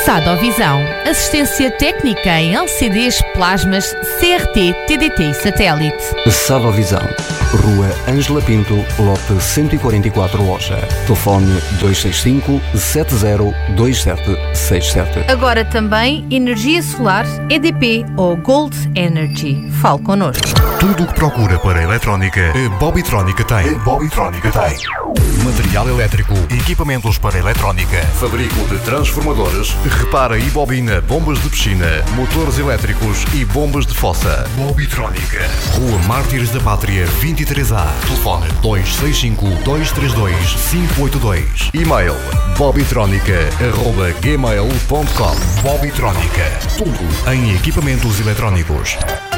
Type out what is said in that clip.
Sadovisão, assistência técnica em LCDs, plasmas, CRT, TDT e satélite. Sadovisão, Rua Ângela Pinto, lote 144 Loja. Telefone 265 702767. Agora também energia solar, EDP ou Gold Energy. Fale connosco. Tudo o que procura para a eletrónica, a Bobitrónica tem. Material elétrico, equipamentos para eletrónica, fabrico de transformadores, repara e bobina bombas de piscina, motores elétricos e bombas de fossa. Bobitrónica. Rua Mártires da Pátria 23A. Telefone 265-232-582. E-mail bobitrónica@gmail.com. Bobitrónica. Tudo em equipamentos eletrónicos.